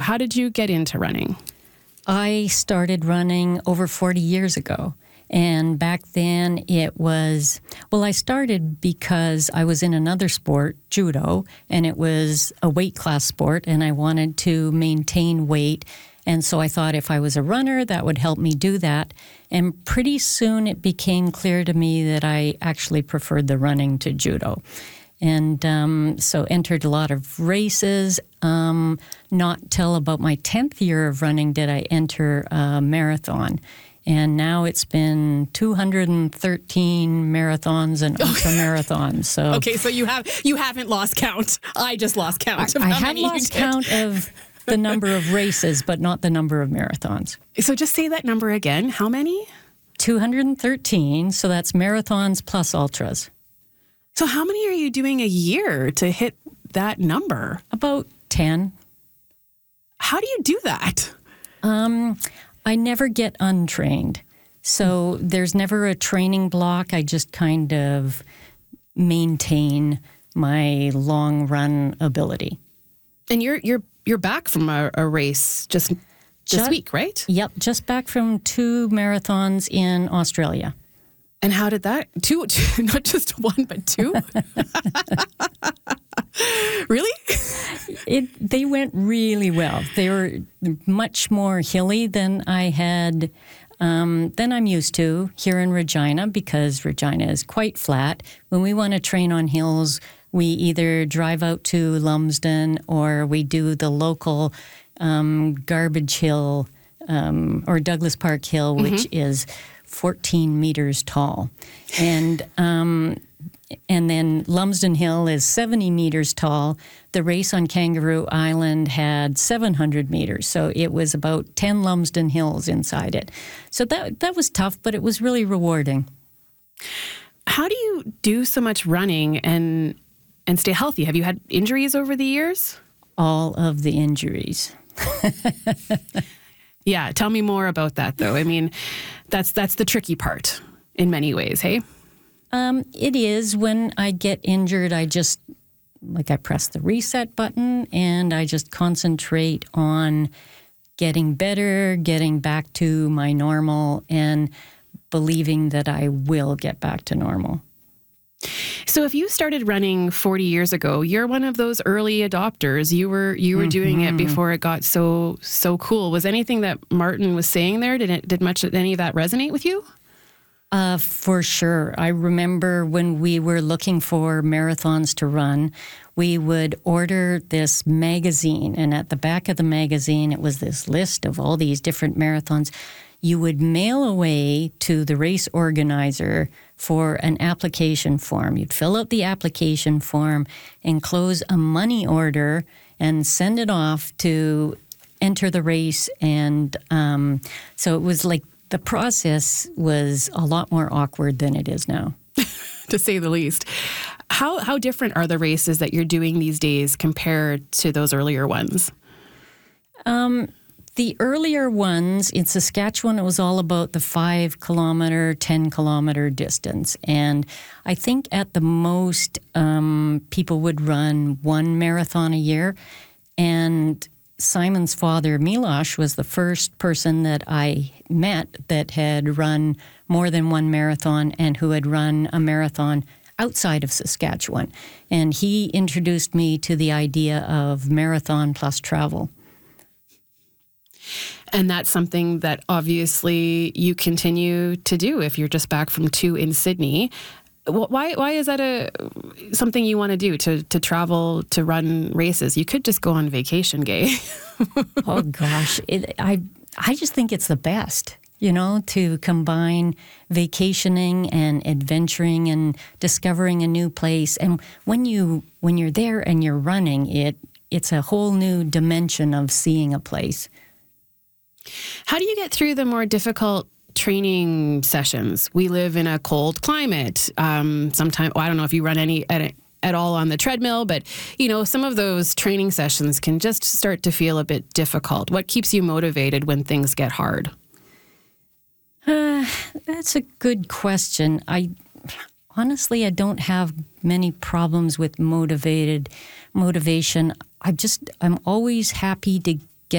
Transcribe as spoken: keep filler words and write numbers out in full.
how did you get into running? I started running over forty years ago. And back then it was, well, I started because I was in another sport, judo, and it was a weight class sport, and I wanted to maintain weight. And so I thought if I was a runner, that would help me do that. And pretty soon it became clear to me that I actually preferred the running to judo. And um, so entered a lot of races. Um, not till about my tenth year of running did I enter a marathon. And now it's been two hundred thirteen marathons and ultra marathons. So okay, so you have you haven't lost count. I just lost count. I, I have lost count of the number of races, but not the number of marathons. So just say that number again. How many? two hundred thirteen. So that's marathons plus ultras. So how many are you doing a year to hit that number? About ten. How do you do that? Um. I never get untrained. So there's never a training block. I just kind of maintain my long run ability. And you're you're you're back from a, a race just this just, week, right? Yep, just back from two marathons in Australia. And how did that? Two, two not just one, but two? Really? It, they went really well. They were much more hilly than I had, um, than I'm used to here in Regina, because Regina is quite flat. When we want to train on hills, we either drive out to Lumsden or we do the local um, Garbage Hill um, or Douglas Park Hill, which mm-hmm. is fourteen meters tall. And um, and then Lumsden Hill is seventy meters tall. The race on Kangaroo Island had seven hundred meters, so it was about ten Lumsden Hills inside it. So that that was tough, but it was really rewarding. How do you do so much running and and stay healthy? Have you had injuries over the years? All of the injuries. Yeah, tell me more about that, though. I mean, that's that's the tricky part in many ways, hey? Um, it is. When I get injured, I just, like I press the reset button and I just concentrate on getting better, getting back to my normal, and believing that I will get back to normal. So if you started running forty years ago, you're one of those early adopters. You were you were mm-hmm. doing it before it got so so cool. Was anything that Martin was saying there, did it, did much any of that resonate with you? Uh, for sure. I remember when we were looking for marathons to run, we would order this magazine, and at the back of the magazine, it was this list of all these different marathons. You would mail away to the race organizer for an application form. You'd fill out the application form, enclose a money order, and send it off to enter the race. And um, so it was like the process was a lot more awkward than it is now. To say the least. How how different are the races that you're doing these days compared to those earlier ones? Um, the earlier ones in Saskatchewan, it was all about the five kilometer, ten kilometer distance. And I think at the most, um, people would run one marathon a year. And Simon's father, Milosh, was the first person that I met that had run more than one marathon and who had run a marathon outside of Saskatchewan. And he introduced me to the idea of marathon plus travel. And that's something that obviously you continue to do if you're just back from two in Sydney. Why why is that a something you want to do, to, to travel, to run races? You could just go on vacation, Gay. Oh, gosh. It, I I just think it's the best, you know, to combine vacationing and adventuring and discovering a new place. And when, you, when you're there and you're running, it it's a whole new dimension of seeing a place. How do you get through the more difficult training sessions? We live in a cold climate. Um, sometimes, well, I don't know if you run any at, at all on the treadmill, but, you know, some of those training sessions can just start to feel a bit difficult. What keeps you motivated when things get hard? Uh, that's a good question. I honestly, I don't have many problems with motivated motivation. I just, I'm always happy to